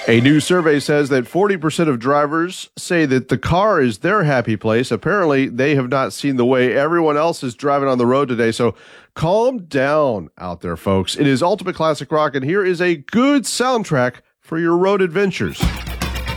A new survey says that 40% of drivers say that the car is their happy place. Apparently, they have not seen the way everyone else is driving on the road today. So calm down out there, folks. It is Ultimate Classic Rock, and here is a good soundtrack for your road adventures.